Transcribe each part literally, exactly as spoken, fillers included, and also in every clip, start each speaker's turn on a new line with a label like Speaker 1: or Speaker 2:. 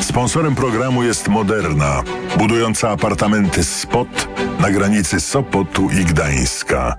Speaker 1: Sponsorem programu jest Moderna, budująca apartamenty Spot na granicy Sopotu i Gdańska.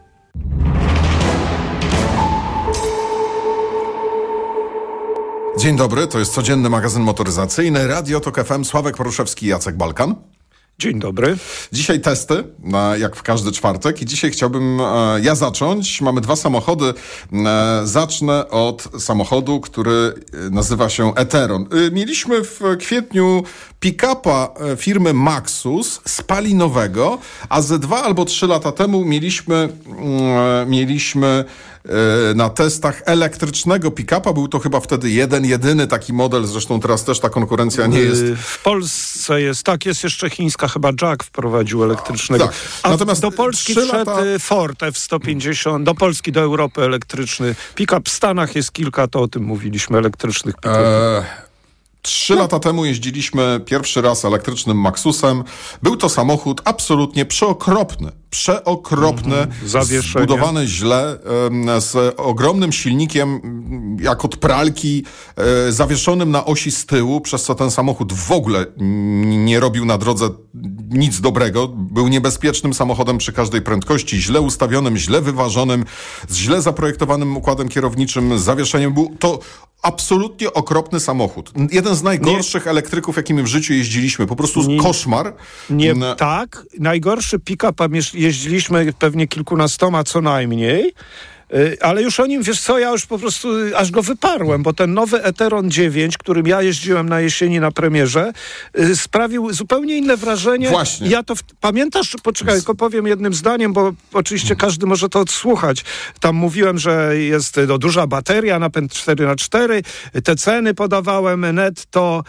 Speaker 2: Dzień dobry, to jest codzienny magazyn motoryzacyjny Radio Tok F M. Sławek Poruszewski, Jacek Balkan.
Speaker 3: Dzień dobry.
Speaker 2: Dzisiaj testy, jak w każdy czwartek, i dzisiaj chciałbym e, ja zacząć. Mamy dwa samochody. E, zacznę od samochodu, który nazywa się e-tron. E, mieliśmy w kwietniu pick-upa firmy Maxus spalinowego, a ze dwa albo trzy lata temu mieliśmy, e, mieliśmy na testach elektrycznego pick-upa. Był to chyba wtedy jeden, jedyny taki model, zresztą teraz też ta konkurencja nie jest.
Speaker 3: W Polsce jest, tak, jest jeszcze chińska, chyba Jack wprowadził elektrycznego.
Speaker 2: Tak.
Speaker 3: A
Speaker 2: Natomiast
Speaker 3: do Polski wszedł lata... Ford F sto pięćdziesiąt, do Polski, do Europy elektryczny pick-up. W Stanach jest kilka, to o tym mówiliśmy, elektrycznych pick-upów. Eee...
Speaker 2: Trzy no. lata temu jeździliśmy pierwszy raz elektrycznym Maxusem. Był to samochód absolutnie przeokropny. Przeokropny, mm-hmm. zbudowany źle, z ogromnym silnikiem, jak od pralki, zawieszonym na osi z tyłu, przez co ten samochód w ogóle nie robił na drodze nic dobrego. Był niebezpiecznym samochodem przy każdej prędkości, źle ustawionym, źle wyważonym, z źle zaprojektowanym układem kierowniczym, z zawieszeniem. Był to absolutnie okropny samochód. Jeden z najgorszych nie. elektryków, jakimi w życiu jeździliśmy. Po prostu nie. koszmar.
Speaker 3: Nie, no. Tak. Najgorszy pick-up jeździliśmy pewnie kilkunastoma co najmniej. Ale już o nim, wiesz co, ja już po prostu aż go wyparłem, bo ten nowy e-tron dziewięć, którym ja jeździłem na jesieni na premierze, yy, sprawił zupełnie inne wrażenie.
Speaker 2: Właśnie.
Speaker 3: Ja to w... Pamiętasz, poczekaj, tylko powiem jednym zdaniem, bo oczywiście każdy może to odsłuchać. Tam mówiłem, że jest no, duża bateria, napęd cztery na cztery, te ceny podawałem netto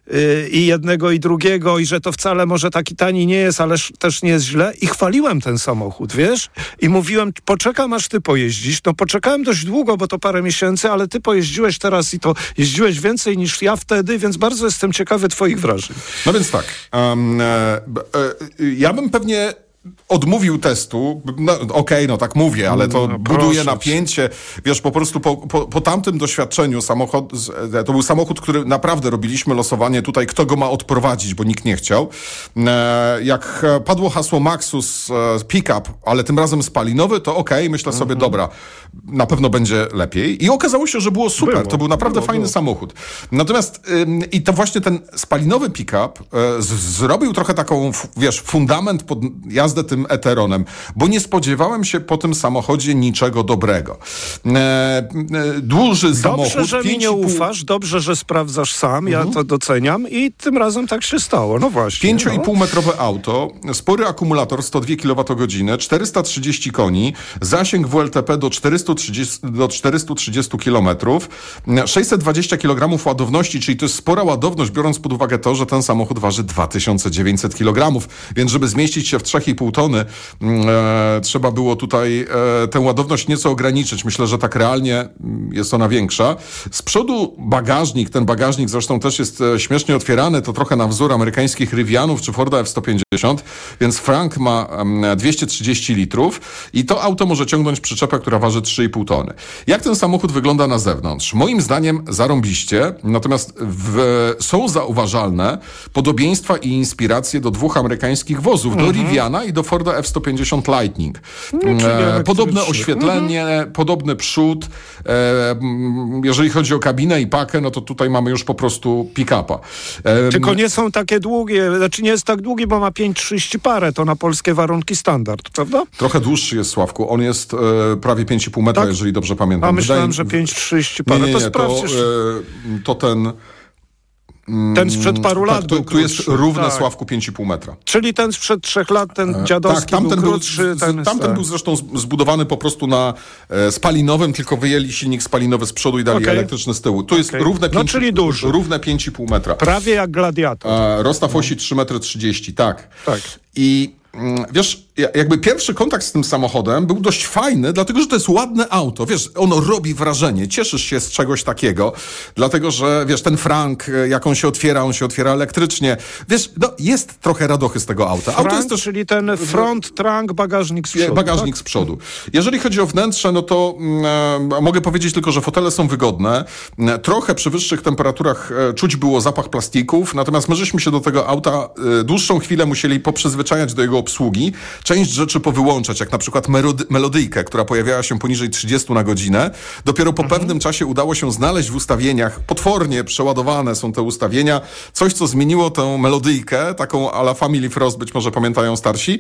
Speaker 3: i jednego i drugiego, i że to wcale może taki tani nie jest, ale też nie jest źle. I chwaliłem ten samochód, wiesz? I mówiłem, poczekam aż ty pojeździsz. No poczekałem dość długo, bo to parę miesięcy, ale ty pojeździłeś teraz i to jeździłeś więcej niż ja wtedy, więc bardzo jestem ciekawy twoich wrażeń.
Speaker 2: No więc tak. Um, e, e, ja bym pewnie odmówił testu, no, okej, okay, no tak mówię, ale to no, buduje proszę. napięcie. Wiesz, po prostu po, po, po tamtym doświadczeniu samochód, to był samochód, który naprawdę robiliśmy losowanie tutaj, kto go ma odprowadzić, bo nikt nie chciał. E, jak padło hasło Maxus e, pick-up, ale tym razem spalinowy, to okej, okay, myślę sobie, mm-hmm. dobra, na pewno będzie lepiej. I okazało się, że było super. Było, to był naprawdę było, fajny było. samochód. Natomiast ym, i to właśnie ten spalinowy pick-up y, z, zrobił trochę taką, f, wiesz, fundament pod jazdę tym e-tronem, bo nie spodziewałem się po tym samochodzie niczego dobrego. E, e, duży
Speaker 3: dobrze,
Speaker 2: samochód.
Speaker 3: Dobrze, że mi nie pół... ufasz, dobrze, że sprawdzasz sam, ja mhm. to doceniam i tym razem tak się stało. No właśnie.
Speaker 2: pięć i pół
Speaker 3: no.
Speaker 2: metrowe auto, spory akumulator sto dwie kilowatogodziny, czterysta trzydzieści koni, zasięg W L T P do czterystu trzydziestu kilometrów, sześćset dwadzieścia kilogramów ładowności, czyli to jest spora ładowność, biorąc pod uwagę to, że ten samochód waży dwa tysiące dziewięćset kilogramów, więc żeby zmieścić się w trzy i pół tony, e, trzeba było tutaj e, tę ładowność nieco ograniczyć. Myślę, że tak realnie jest ona większa. Z przodu bagażnik, ten bagażnik zresztą też jest e, śmiesznie otwierany, to trochę na wzór amerykańskich Rivianów czy Forda F sto pięćdziesiąt, więc Frank ma e, dwieście trzydzieści litrów i to auto może ciągnąć przyczepę, która waży trzy i pół tony. Jak ten samochód wygląda na zewnątrz? Moim zdaniem zarąbiście, natomiast w, są zauważalne podobieństwa i inspiracje do dwóch amerykańskich wozów, mhm. do Riviana i do Forda F sto pięćdziesiąt Lightning. No, e, podobne oświetlenie, mhm. podobny przód. E, jeżeli chodzi o kabinę i pakę, no to tutaj mamy już po prostu pick-upa. E,
Speaker 3: Tylko nie są takie długie, znaczy nie jest tak długi, bo ma pięć trzydzieści parę, to na polskie warunki standard, prawda?
Speaker 2: Trochę dłuższy jest, Sławku. On jest e, prawie pięć i pół metra, tak? Jeżeli dobrze pamiętam.
Speaker 3: A myślałem, Wydaje... że pięć trzydzieści parę.
Speaker 2: Nie, nie, nie,
Speaker 3: to
Speaker 2: to, e, to ten...
Speaker 3: Ten sprzed paru lat
Speaker 2: tak, tu, tu jest równe, tak. Sławku, pięć i pół metra.
Speaker 3: Czyli ten sprzed trzech lat, ten dziadowski tak, tamten był krótszy.
Speaker 2: Był,
Speaker 3: ten
Speaker 2: tamten tak. był zresztą zbudowany po prostu na e, spalinowym, tylko wyjęli silnik spalinowy z przodu i dali okay. elektryczny z tyłu. Tu okay. jest równe pięć,
Speaker 3: no, czyli duży.
Speaker 2: Równe pięć i pół metra.
Speaker 3: Prawie jak Gladiator.
Speaker 2: E, rozstaw no. osi trzy metry trzydzieści, tak.
Speaker 3: Tak.
Speaker 2: I mm, wiesz... jakby pierwszy kontakt z tym samochodem był dość fajny, dlatego, że to jest ładne auto. Wiesz, ono robi wrażenie. Cieszysz się z czegoś takiego, dlatego, że wiesz, ten frank, jak on się otwiera, on się otwiera elektrycznie. Wiesz, no, jest trochę radochy z tego auta.
Speaker 3: Frank,
Speaker 2: Auto jest też...
Speaker 3: czyli ten front, trunk, bagażnik z przodu.
Speaker 2: Bagażnik
Speaker 3: tak?
Speaker 2: z przodu. Jeżeli chodzi o wnętrze, no to e, mogę powiedzieć tylko, że fotele są wygodne. E, trochę przy wyższych temperaturach e, czuć było zapach plastików, natomiast my żeśmy się do tego auta e, dłuższą chwilę musieli poprzyzwyczajać do jego obsługi. Część rzeczy powyłączać, jak na przykład melody, melodyjkę, która pojawiała się poniżej trzydziestu na godzinę. Dopiero po mhm. pewnym czasie udało się znaleźć w ustawieniach, potwornie przeładowane są te ustawienia, coś, co zmieniło tę melodyjkę, taką a la Family Frost, być może pamiętają starsi,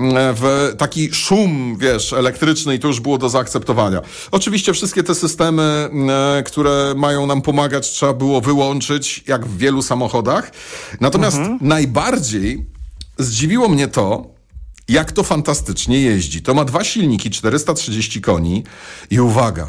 Speaker 2: w taki szum, wiesz, elektryczny i to już było do zaakceptowania. Oczywiście wszystkie te systemy, które mają nam pomagać, trzeba było wyłączyć, jak w wielu samochodach. Natomiast mhm. najbardziej zdziwiło mnie to, jak to fantastycznie jeździ. To ma dwa silniki, czterysta trzydzieści koni i uwaga,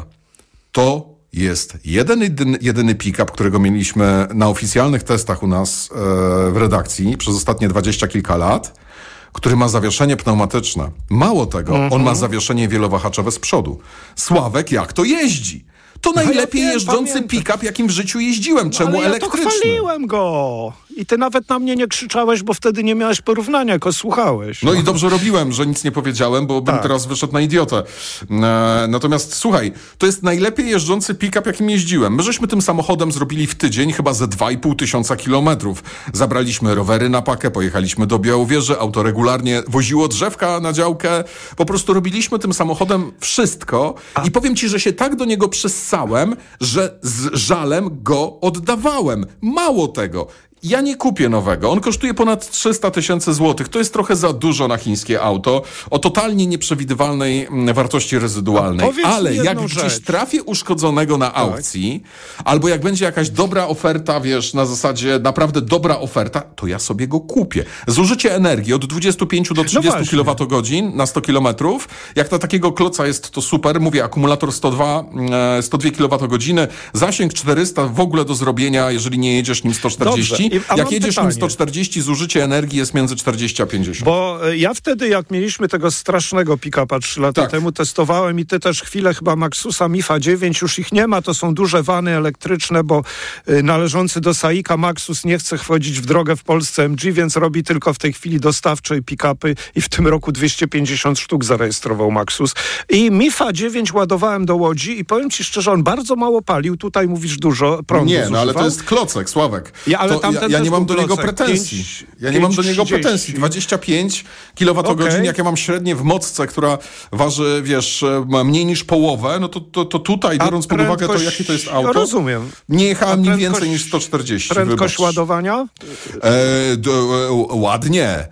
Speaker 2: to jest jeden, jedyny, jedyny pick-up, którego mieliśmy na oficjalnych testach u nas e, w redakcji przez ostatnie dwadzieścia kilka lat, który ma zawieszenie pneumatyczne. Mało tego, mm-hmm. on ma zawieszenie wielowahaczowe z przodu. Sławek, jak to jeździ? To najlepiej no ja jeżdżący pick-up, jakim w życiu jeździłem. Czemu
Speaker 3: no, ale
Speaker 2: elektryczny?
Speaker 3: Ja to chwaliłem go. I ty nawet na mnie nie krzyczałeś, bo wtedy nie miałeś porównania, tylko słuchałeś.
Speaker 2: No, no i dobrze robiłem, że nic nie powiedziałem, bo bym
Speaker 3: tak. teraz
Speaker 2: wyszedł na idiotę. E, natomiast słuchaj, to jest najlepiej jeżdżący pick-up, jakim jeździłem. My żeśmy tym samochodem zrobili w tydzień chyba ze dwa i pół tysiąca kilometrów. Zabraliśmy rowery na pakę, pojechaliśmy do Białowieży, auto regularnie woziło drzewka na działkę. Po prostu robiliśmy tym samochodem wszystko A. i powiem ci, że się tak do niego przyssałem, że z żalem go oddawałem. Mało tego. Ja nie kupię nowego. On kosztuje ponad trzysta tysięcy złotych. To jest trochę za dużo na chińskie auto o totalnie nieprzewidywalnej wartości rezydualnej. Ale jak gdzieś rzecz. trafię uszkodzonego na aukcji, tak. albo jak będzie jakaś dobra oferta, wiesz, na zasadzie naprawdę dobra oferta, to ja sobie go kupię. Zużycie energii od dwudziestu pięciu do trzydziestu no kilowatogodzin na sto kilometrów. Jak na takiego kloca jest to super. Mówię, akumulator sto dwa, sto dwa kilowatogodziny, zasięg czterysta w ogóle do zrobienia, jeżeli nie jedziesz nim sto czterdzieści.
Speaker 3: Dobrze. A
Speaker 2: jak jedziesz
Speaker 3: pytanie.
Speaker 2: nim sto czterdzieści, zużycie energii jest między czterdzieści a pięćdziesiąt.
Speaker 3: Bo ja wtedy, jak mieliśmy tego strasznego pick-upa trzy lata tak. temu, testowałem i ty też chwilę chyba Maxusa Mifa dziewięć, już ich nie ma, to są duże wany elektryczne, bo y, należący do Saika Maxus nie chce wchodzić w drogę w Polsce M G, więc robi tylko w tej chwili dostawcze pick-upy i w tym roku dwieście pięćdziesiąt sztuk zarejestrował Maxus. I Mifa dziewięć ładowałem do Łodzi i powiem ci szczerze, on bardzo mało palił, tutaj mówisz dużo prądu
Speaker 2: Nie,
Speaker 3: zużywał.
Speaker 2: no ale to jest klocek, Sławek.
Speaker 3: Ja, ale
Speaker 2: to,
Speaker 3: tamten
Speaker 2: ja, ja nie mam do niego
Speaker 3: klocek.
Speaker 2: pretensji.
Speaker 3: pięć,
Speaker 2: ja nie mam do niego
Speaker 3: trzydzieści
Speaker 2: pretensji. dwadzieścia pięć kilowatogodzin, okay. jak ja mam średnie w mocce, która waży, wiesz, mniej niż połowę, no to, to, to tutaj, biorąc pod uwagę to, jakie to jest auto,
Speaker 3: rozumiem.
Speaker 2: nie jechałem nim więcej niż sto czterdzieści.
Speaker 3: Prędkość wybacz. ładowania?
Speaker 2: E, do, e, ładnie.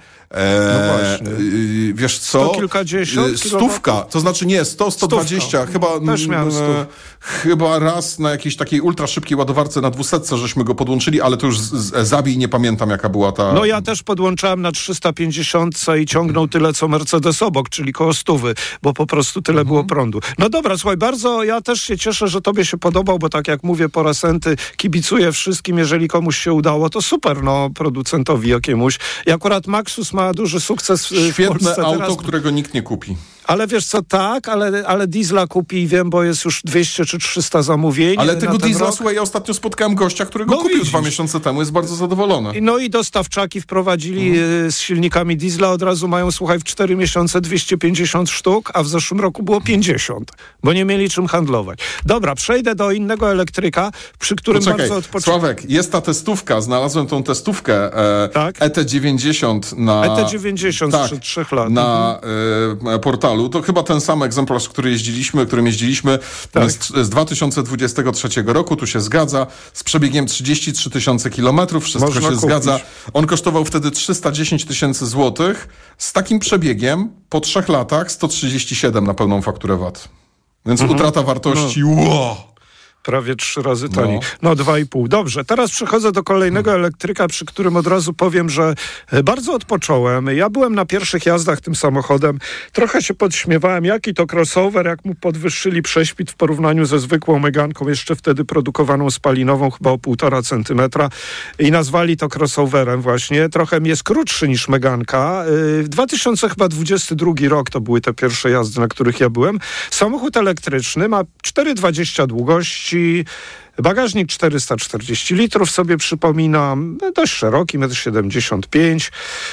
Speaker 2: Eee,
Speaker 3: no
Speaker 2: wiesz co?
Speaker 3: Sto kilkadziesiąt?
Speaker 2: Stówka, to znaczy nie, sto, sto dwadzieścia. Chyba,
Speaker 3: Też miałem
Speaker 2: e, chyba raz na jakiejś takiej ultra szybkiej ładowarce na dwusetce żeśmy go podłączyli, ale to już z, z, zabij, nie pamiętam jaka była ta...
Speaker 3: No ja też podłączałem na trzysta pięćdziesiąt i ciągnął tyle co Mercedes obok, czyli koło stówy, bo po prostu tyle mhm. było prądu. No dobra, słuchaj, bardzo ja też się cieszę, że tobie się podobał, bo tak jak mówię po raz enty, kibicuję wszystkim, jeżeli komuś się udało, to super, no producentowi jakiemuś. I akurat Maxus ma duży sukces w
Speaker 2: Świetne
Speaker 3: Polsce
Speaker 2: auto,
Speaker 3: teraz.
Speaker 2: Którego nikt nie kupi.
Speaker 3: Ale wiesz co, tak, ale, ale diesla kupi, wiem, bo jest już dwieście czy trzysta zamówień.
Speaker 2: Ale tego diesla,
Speaker 3: rok.
Speaker 2: słuchaj, ja ostatnio spotkałem gościa, którego
Speaker 3: no
Speaker 2: kupił
Speaker 3: widzisz.
Speaker 2: dwa miesiące temu, jest bardzo zadowolony.
Speaker 3: No i dostawczaki wprowadzili hmm. z silnikami diesla, od razu mają, słuchaj, w cztery miesiące dwieście pięćdziesiąt sztuk, a w zeszłym roku było pięćdziesiąt, bo nie mieli czym handlować. Dobra, przejdę do innego elektryka, przy którym
Speaker 2: Poczekaj,
Speaker 3: bardzo odpoczywam.
Speaker 2: Sławek, jest ta testówka, znalazłem tą testówkę e,
Speaker 3: tak?
Speaker 2: E T dziewięćdziesiąt na...
Speaker 3: E T dziewięćdziesiąt tak, sprzed trzech lat.
Speaker 2: Na e, portalu, to chyba ten sam egzemplarz, który jeździliśmy, którym jeździliśmy tak. z, z dwa tysiące dwudziestego trzeciego roku, tu się zgadza, z przebiegiem trzydzieści trzy tysiące kilometrów, wszystko Można się kupić. zgadza. On kosztował wtedy trzysta dziesięć tysięcy złotych, z takim przebiegiem po trzech latach sto trzydzieści siedem na pełną fakturę V A T. Więc mhm. utrata wartości, no. wow!
Speaker 3: Prawie trzy razy taniej. No, no dwa i pół. Dobrze, teraz przechodzę do kolejnego hmm. elektryka, przy którym od razu powiem, że bardzo odpocząłem. Ja byłem na pierwszych jazdach tym samochodem. Trochę się podśmiewałem, jaki to crossover, jak mu podwyższyli prześwit w porównaniu ze zwykłą Meganką, jeszcze wtedy produkowaną spalinową, chyba o półtora centymetra i nazwali to crossoverem właśnie. Trochę jest krótszy niż Meganka. W dwa tysiące dwudziestym drugim rok to były te pierwsze jazdy, na których ja byłem. Samochód elektryczny ma cztery dwadzieścia długości, bagażnik czterysta czterdzieści litrów, sobie przypominam, dość szeroki, metr siedemdziesiąt pięć,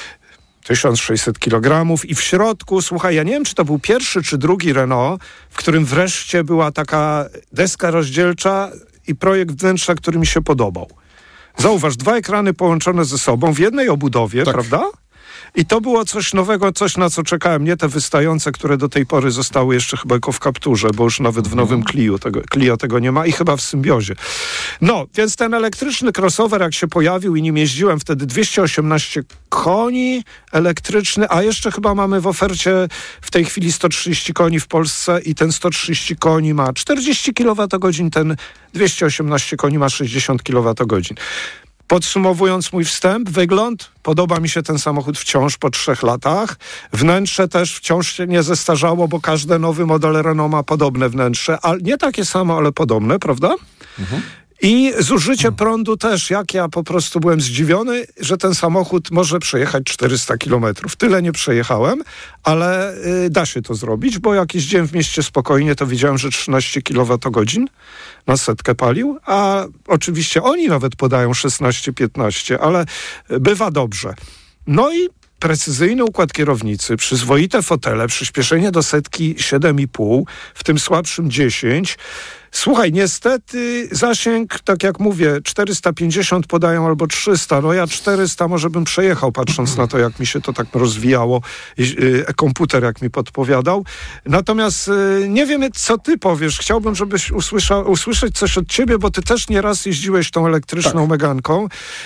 Speaker 3: tysiąc sześćset kilogramów i w środku, słuchaj, ja nie wiem, czy to był pierwszy czy drugi Renault, w którym wreszcie była taka deska rozdzielcza i projekt wnętrza, który mi się podobał. Zauważ, dwa ekrany połączone ze sobą w jednej obudowie, tak. Prawda? I to było coś nowego, coś na co czekałem. Nie te wystające, które do tej pory zostały jeszcze chyba tylko w Capturze, bo już nawet w nowym Clio tego, Clio tego nie ma i chyba w Symbiozie. No, więc ten elektryczny crossover, jak się pojawił i nim jeździłem wtedy, dwieście osiemnaście koni elektryczny, a jeszcze chyba mamy w ofercie w tej chwili sto trzydzieści koni w Polsce i ten sto trzydzieści koni ma czterdzieści kilowatogodzin, ten dwieście osiemnaście koni ma sześćdziesiąt kilowatogodzin. Podsumowując mój wstęp, wygląd, podoba mi się ten samochód wciąż po trzech latach. Wnętrze też wciąż się nie zestarzało, bo każdy nowy model Renault ma podobne wnętrze, ale nie takie samo, ale podobne, prawda? Mhm. I zużycie prądu też, jak ja po prostu byłem zdziwiony, że ten samochód może przejechać czterysta kilometrów. Tyle nie przejechałem, ale y, da się to zrobić, bo jak jeździłem w mieście spokojnie, to widziałem, że trzynaście kilowatogodzin na setkę palił, a oczywiście oni nawet podają szesnaście piętnaście, ale bywa dobrze. No i precyzyjny układ kierownicy, przyzwoite fotele, przyspieszenie do setki siedem i pół, w tym słabszym dziesięć. Słuchaj, niestety zasięg, tak jak mówię, czterysta pięćdziesiąt podają albo trzysta. No ja czterysta może bym przejechał, patrząc na to, jak mi się to tak rozwijało. E-komputer jak mi podpowiadał. Natomiast nie wiem, co ty powiesz. Chciałbym, żebyś usłyszał, usłyszeć coś od ciebie, bo ty też nieraz jeździłeś tą elektryczną tak. Meganką.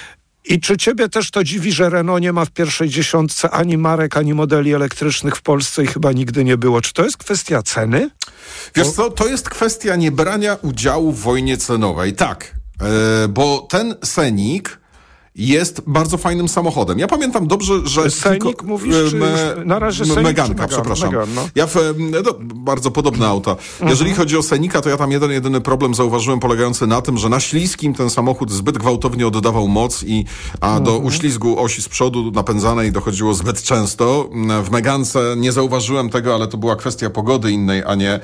Speaker 3: I czy ciebie też to dziwi, że Renault nie ma w pierwszej dziesiątce ani marek, ani modeli elektrycznych w Polsce i chyba nigdy nie było? Czy to jest kwestia ceny?
Speaker 2: Wiesz co, to jest kwestia niebrania udziału w wojnie cenowej. Tak, yy, bo ten Scenic jest bardzo fajnym samochodem. Ja pamiętam dobrze, że...
Speaker 3: Scenic
Speaker 2: tylko,
Speaker 3: mówisz, czy
Speaker 2: me,
Speaker 3: na razie Scenic,
Speaker 2: Meganka,
Speaker 3: Megan,
Speaker 2: przepraszam.
Speaker 3: Megan, no.
Speaker 2: Ja w, no, bardzo podobne auta. Mhm. Jeżeli chodzi o Scenica, to ja tam jeden, jedyny problem zauważyłem polegający na tym, że na śliskim ten samochód zbyt gwałtownie oddawał moc i a mhm. do uślizgu osi z przodu napędzanej dochodziło zbyt często. W Megance nie zauważyłem tego, ale to była kwestia pogody innej, a nie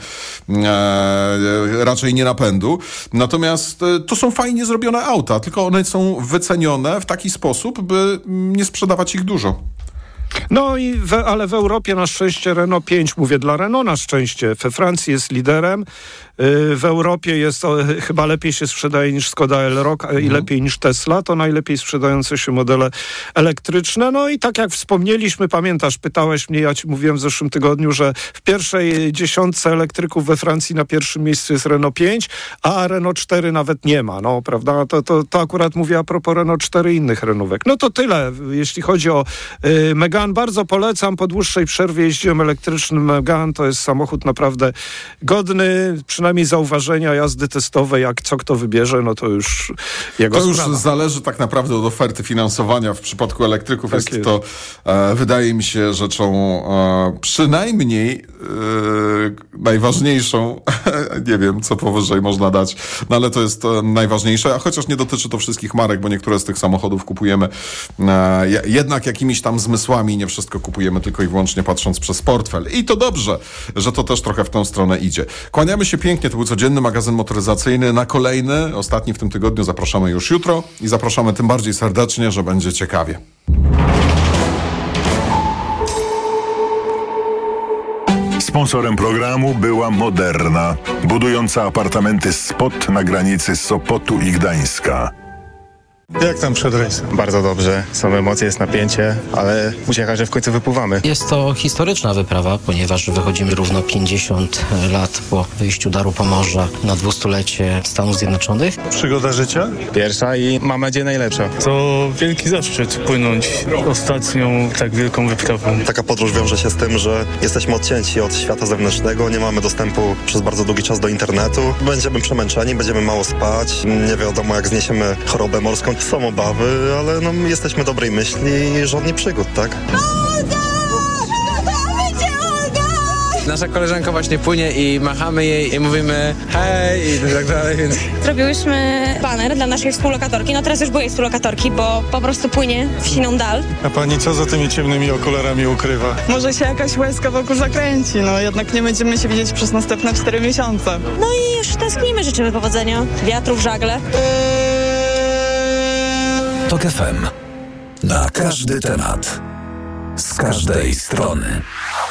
Speaker 2: e, raczej nie napędu. Natomiast e, to są fajnie zrobione auta, tylko one są wycenione w taki sposób, by nie sprzedawać ich dużo.
Speaker 3: No i we, ale w Europie na szczęście Renault pięć, mówię dla Renault na szczęście, we Francji jest liderem, w Europie jest o, chyba lepiej się sprzedaje niż Skoda Elroq i mhm. lepiej niż Tesla, to najlepiej sprzedające się modele elektryczne. No i tak jak wspomnieliśmy, pamiętasz, pytałeś mnie, ja ci mówiłem w zeszłym tygodniu, że w pierwszej dziesiątce elektryków we Francji na pierwszym miejscu jest Renault pięć, a Renault cztery nawet nie ma, no prawda? To, to, to akurat mówię a propos Renault cztery i innych Renaultówek. No to tyle, jeśli chodzi o y, Megane, bardzo polecam, po dłuższej przerwie jeździłem elektrycznym Megane, to jest samochód naprawdę godny, przynajmniej zauważenia jazdy testowej, jak co kto wybierze, no to już jego
Speaker 2: To już
Speaker 3: sprawa.
Speaker 2: zależy tak naprawdę od oferty finansowania. W przypadku elektryków tak jest, jest to, e, wydaje mi się, rzeczą e, przynajmniej e, najważniejszą. Nie wiem, co powyżej można dać, no ale to jest e, najważniejsze, a chociaż nie dotyczy to wszystkich marek, bo niektóre z tych samochodów kupujemy e, jednak jakimiś tam zmysłami, nie wszystko kupujemy tylko i wyłącznie patrząc przez portfel. I to dobrze, że to też trochę w tą stronę idzie. Kłaniamy się pięknie. To był codzienny magazyn motoryzacyjny. Na kolejny, ostatni w tym tygodniu zapraszamy już jutro i zapraszamy tym bardziej serdecznie, że będzie ciekawie.
Speaker 1: Sponsorem programu była Moderna, budująca apartamenty Spot na granicy Sopotu i Gdańska.
Speaker 4: Jak tam przed rejsem?
Speaker 5: Bardzo dobrze, są emocje, jest napięcie, ale uciecha, że w końcu wypływamy.
Speaker 6: Jest to historyczna wyprawa, ponieważ wychodzimy równo pięćdziesiąt lat po wyjściu Daru Pomorza na dwustulecie Stanów Zjednoczonych.
Speaker 4: Przygoda życia?
Speaker 5: Pierwsza i mam nadzieję najlepsza.
Speaker 7: To wielki zaszczyt płynąć ostatnią tak wielką wyprawą.
Speaker 8: Taka podróż wiąże się z tym, że jesteśmy odcięci od świata zewnętrznego, nie mamy dostępu przez bardzo długi czas do internetu. Będziemy przemęczeni, będziemy mało spać, nie wiadomo jak zniesiemy chorobę morską. Są obawy, ale no, jesteśmy dobrej myśli i żadnych przygód, tak?
Speaker 9: Nasza koleżanka właśnie płynie i machamy jej i mówimy hej i tak dalej, więc...
Speaker 10: Zrobiłyśmy baner dla naszej współlokatorki, no teraz już byłej współlokatorki, bo po prostu płynie w siną dal.
Speaker 4: A pani co za tymi ciemnymi okularami ukrywa?
Speaker 11: Może się jakaś łezka wokół zakręci, no jednak nie będziemy się widzieć przez następne cztery miesiące.
Speaker 10: No i już tęsknimy, życzymy powodzenia, wiatru w żagle.
Speaker 12: Tok F M. Na każdy temat. Z każdej strony.